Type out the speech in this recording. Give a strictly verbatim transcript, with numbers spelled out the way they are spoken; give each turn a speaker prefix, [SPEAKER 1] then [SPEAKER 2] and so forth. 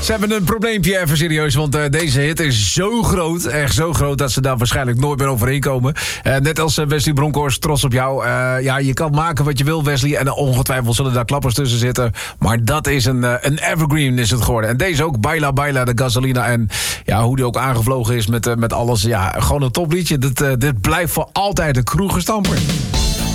[SPEAKER 1] Ze hebben een probleempje, even serieus. Want uh, deze hit is zo groot, echt zo groot... dat ze daar waarschijnlijk nooit meer overheen komen. Uh, net als uh, Wesley Bronkhorst, trots op jou. Uh, ja, je kan maken wat je wil, Wesley. En uh, ongetwijfeld zullen daar klappers tussen zitten. Maar dat is een, uh, een evergreen is het geworden. En deze ook, Baila Baila, de Gasolina. En ja, hoe die ook aangevlogen is met, uh, met alles. Ja, gewoon een topliedje. Dit, uh, dit blijft voor altijd een kroegenstamper.